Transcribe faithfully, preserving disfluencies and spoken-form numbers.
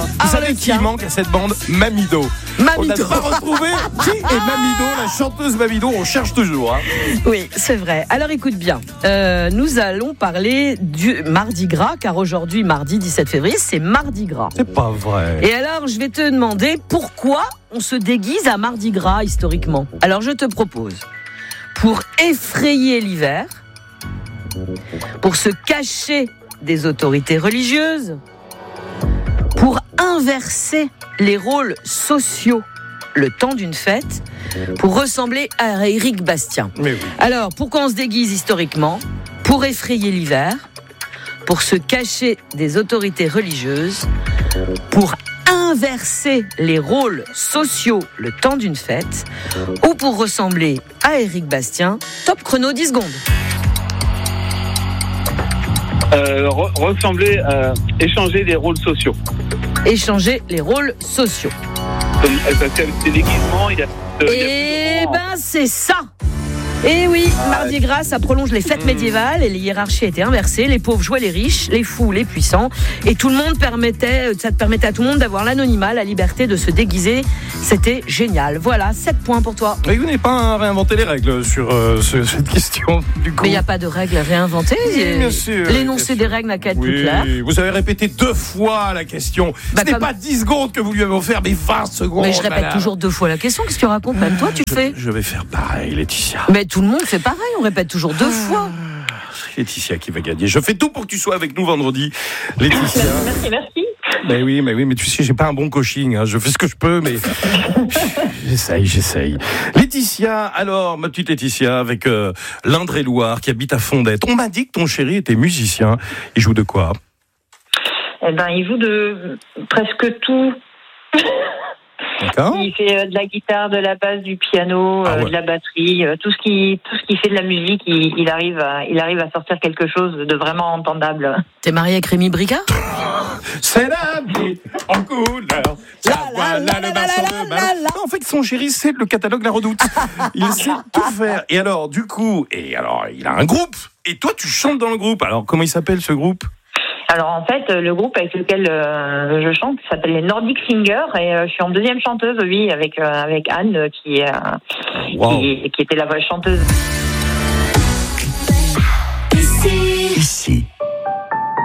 Vous savez qui manque à cette bande? Mamido. Mamido. On n'a pas retrouvé qui est Mamido, la chanteuse Mamido. On cherche toujours. Hein. Oui, c'est vrai. Alors écoute bien, euh, nous allons parler du Mardi Gras, car aujourd'hui, mardi dix-sept février, c'est Mardi Gras. C'est pas vrai. Et alors, je vais te demander pourquoi on se déguise à Mardi Gras historiquement. Alors, je te propose, pour effrayer l'hiver, pour se cacher des autorités religieuses, pour inverser les rôles sociaux le temps d'une fête, pour ressembler à Éric Bastien. Mais oui. Alors, pourquoi on se déguise historiquement? Pour effrayer l'hiver, pour se cacher des autorités religieuses, pour inverser les rôles sociaux le temps d'une fête, ou pour ressembler à Éric Bastien. Top chrono, dix secondes. Euh, re- ressembler, euh, échanger des rôles sociaux. Échanger les rôles sociaux. Comme, euh, parce qu'avec des déguisements, il y a. Euh, il y a Eh plus de- ben, c'est ça. Et oui, Mardi Gras, ça prolonge les fêtes médiévales et les hiérarchies étaient inversées. Les pauvres jouaient les riches, les fous les puissants. Et tout le monde permettait, ça permettait à tout le monde d'avoir l'anonymat, la liberté de se déguiser. C'était génial. Voilà, sept points pour toi. Mais vous n'avez pas réinventé les règles sur euh, ce- cette question, du coup. Mais il n'y a pas de règles réinventées. Oui, bien sûr. L'énoncé des règles n'a qu'à être plus Oui, clair. vous avez répété deux fois la question. Bah, Ce n'est comme- pas dix secondes que vous lui avez offert, mais vingt secondes. Mais je répète madame. toujours deux fois la question. Qu'est-ce que tu racontes? Même toi, tu le fais. Je vais faire pareil, Laetitia. Mais tout le monde fait pareil. On répète toujours deux fois. C'est Laetitia qui va gagner. Je fais tout pour que tu sois avec nous vendredi, Laetitia. Merci, merci. Mais oui, mais oui, mais tu sais, j'ai pas un bon coaching. Hein. Je fais ce que je peux, mais j'essaye, j'essaye. Laetitia, alors, ma petite Laetitia, avec euh, l'Indre-et-Loire qui habite à Fondette. On m'a dit que ton chéri était musicien. Il joue de quoi? Eh ben, il joue de presque tout. D'accord. Il fait euh, de la guitare, de la basse, du piano, Ah euh, ouais. de la batterie, euh, tout ce qui, tout ce qui fait de la musique, il, il arrive, à, il arrive à sortir quelque chose de vraiment entendable. T'es marié avec Rémi Bricard? C'est la vie en couleur. La, Voilà la, le la, morceau la, de la, ballon. la. Non, en fait, son chéri, c'est le catalogue La Redoute. Il sait tout faire. Et alors, du coup, et alors, il a un groupe. Et toi, tu chantes dans le groupe. Alors, comment il s'appelle ce groupe? Alors en fait, le groupe avec lequel euh, je chante s'appelle les Nordic Singers et euh, je suis en deuxième chanteuse, oui, avec euh, avec Anne euh, qui, euh, Wow. qui qui était la voix chanteuse.